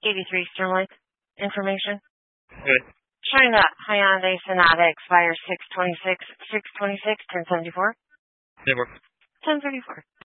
83 Sterling information. Good. Showing that Hyundai Sonata expires 6/26, 10/74. They work. 10/34.